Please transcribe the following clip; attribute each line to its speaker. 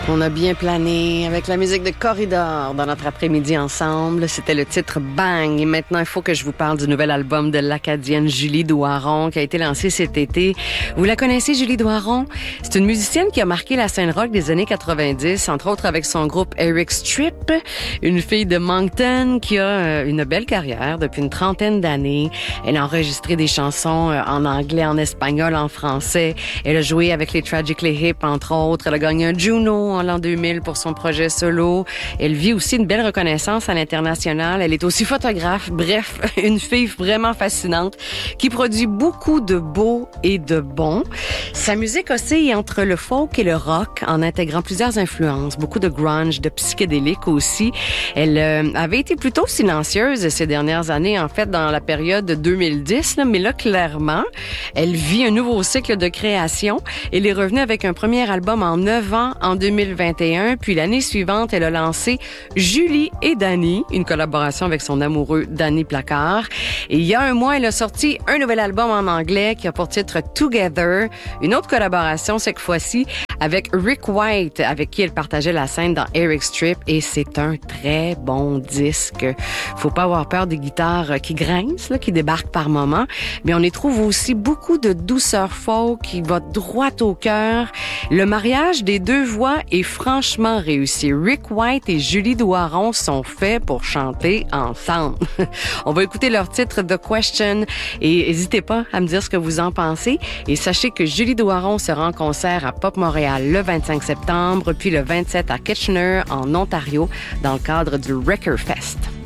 Speaker 1: On a bien plané avec la musique de Corridor dans notre après-midi ensemble. C'était le titre Bang. Et maintenant, il faut que je vous parle du nouvel album de l'Acadienne Julie Doiron qui a été lancé cet été. Vous la connaissez, Julie Doiron? C'est une musicienne qui a marqué la scène rock des années 90, entre autres avec son groupe Eric Strip, une fille de Moncton qui a une belle carrière depuis une trentaine d'années. Elle a enregistré des chansons en anglais, en espagnol, en français. Elle a joué avec les Tragically Hip, entre autres. Elle a gagné un Juno en l'an 2000 pour son projet solo. Elle vit aussi une belle reconnaissance à l'international. Elle est aussi photographe. Bref, une fille vraiment fascinante qui produit beaucoup de beau et de bon. Sa musique oscille entre le folk et le rock en intégrant plusieurs influences. Beaucoup de grunge, de psychédélique aussi. Elle avait été plutôt silencieuse ces dernières années, en fait, dans la période de 2010, mais là, clairement, elle vit un nouveau cycle de création. Elle est revenue avec un premier album en 9 ans, en 2021, puis l'année suivante, elle a lancé Julie et Danny, une collaboration avec son amoureux Danny Placard. Et il y a un mois, elle a sorti un nouvel album en anglais qui a pour titre Together, une autre collaboration cette fois-ci avec Rick White, avec qui elle partageait la scène dans Eric Strip, et c'est un très bon disque. Faut pas avoir peur des guitares qui grincent, là, qui débarquent par moments, mais on y trouve aussi beaucoup de douceur folk qui va droit au cœur. Le mariage des deux voix est franchement réussi. Rick White et Julie Doiron sont faits pour chanter ensemble. On va écouter leur titre The Question et n'hésitez pas à me dire ce que vous en pensez. Et sachez que Julie Doiron sera en concert à Pop Montréal le 25 septembre, puis le 27 à Kitchener en Ontario dans le cadre du Wrecker Fest.